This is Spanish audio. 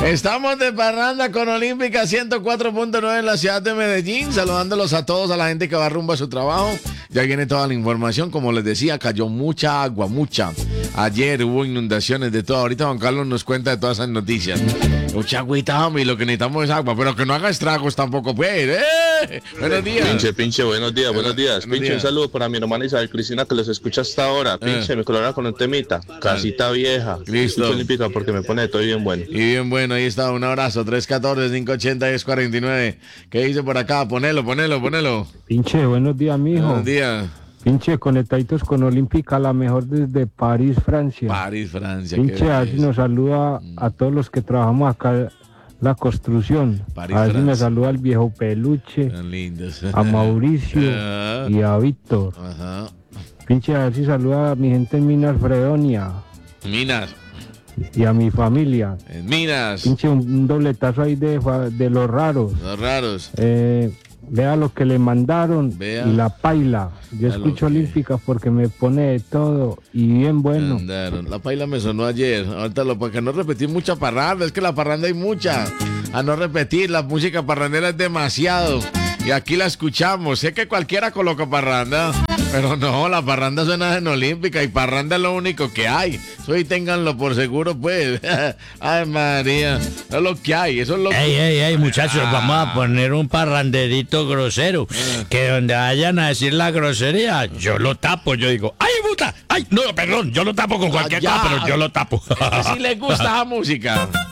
Estamos de parranda con Olímpica 104.9 en la ciudad de Medellín, saludándolos a todos, a la gente que va rumbo a su trabajo. Ya viene toda la información, como les decía, cayó mucha agua, mucha. Ayer hubo inundaciones de todo. Ahorita Juan Carlos nos cuenta de todas esas noticias. Mucha agüita, hombre, y lo que necesitamos es agua, pero que no haga estragos tampoco, pues. Buenos días. Pinche, buenos días. Pinche, un saludo para mi hermana Isabel Cristina, que los escucha hasta ahora. Pinche, me colabora con un temita. Casita vieja. Listo. Escucha Olímpica porque me pone todo bien bueno. Y bien bueno, ahí está, un abrazo. 314-580-1049. ¿Qué dice por acá? Ponelo. Pinche, buenos días, mijo. Buenos días. Pinche, conectaditos con Olímpica, la mejor desde París, Francia. Francia. Pinche, así nos saluda a todos los que trabajamos acá la construcción. París, así Francia. me saluda el viejo Peluche, Tan lindos. a Mauricio y a Víctor. Ajá. Pinche, así saluda a mi gente en Minas Fredonia Minas. y a mi familia. En Minas. Pinche, un dobletazo ahí de los raros. Los raros. Vea lo que le mandaron. Vea. Y la paila. Yo Vea lo escucho que- Olímpica porque me pone de todo y bien bueno. Mandaron. La paila me sonó ayer. Ahorita porque no repetir mucha parranda. Es que la parranda hay mucha. A no repetir, la música parrandera es demasiado. Y aquí la escuchamos. Sé que cualquiera coloca parranda, pero no, la parranda suena en Olímpica y parranda es lo único que hay. Eso ahí ténganlo por seguro, pues. Ay, María. Eso es lo que hay. Eso es lo que... Ey, muchachos, vamos a poner un parranderito grosero. Que donde vayan a decir la grosería, yo lo tapo. Yo digo, ¡ay, puta! ¡Ay, no, perdón! Yo lo tapo con cualquier ya. cosa, pero yo lo tapo. Si les gusta la música.